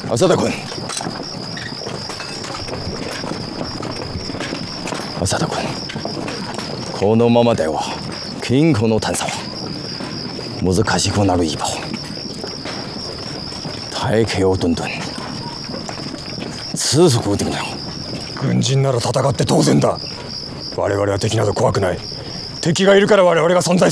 浅田君、浅田君、このままでは金庫の探査は難しくなる一方。耐えをどんどん続くできない。 軍人なら戦って当然だ。我々は敵など怖くない。敵がいるから我々が存在する。